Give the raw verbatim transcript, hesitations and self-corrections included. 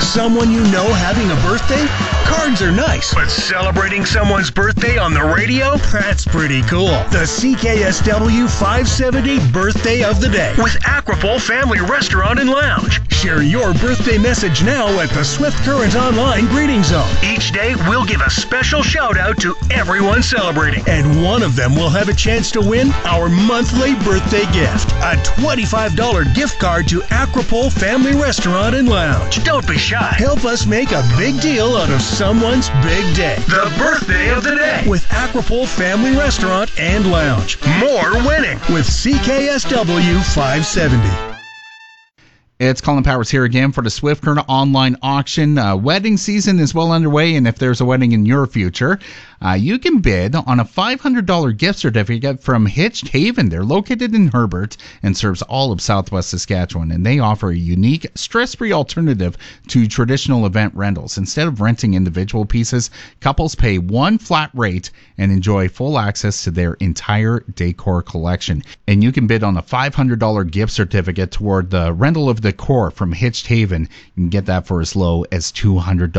Someone you know having a birthday? Cards are nice, but celebrating someone's birthday on the radio? That's pretty cool. The C K S W five seventy Birthday of the Day with Aquapole Family Restaurant and Lounge. Share your birthday message now at the Swift Current Online Greeting Zone. Each day, we'll give a special shout out to everyone celebrating, and one of them will have a chance to win our monthly birthday gift, a twenty-five dollars gift card to Aquapole Family Restaurant and Lounge. Don't be shy. Help us make a big deal out of someone's big day. The Birthday of the Day with Aquapole Family Restaurant and Lounge. More winning with C K S W five seventy. It's Colin Powers here again for the Swift Current Online Auction. Uh, wedding season is well underway, and if there's a wedding in your future, uh, you can bid on a five hundred dollars gift certificate from Hitched Haven. They're located in Herbert and serves all of Southwest Saskatchewan, and they offer a unique, stress-free alternative to traditional event rentals. Instead of renting individual pieces, couples pay one flat rate and enjoy full access to their entire decor collection. And you can bid on a five hundred dollars gift certificate toward the rental of the decor from Hitched Haven. You can get that for as low as two hundred dollars.